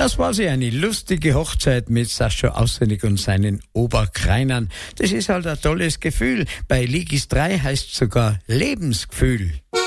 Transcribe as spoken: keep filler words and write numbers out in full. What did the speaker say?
Das war sie, eine lustige Hochzeit mit Sascha Aussenig und seinen Oberkreinern. Das ist halt ein tolles Gefühl. Bei Ligis drei heißt es sogar Lebensgefühl.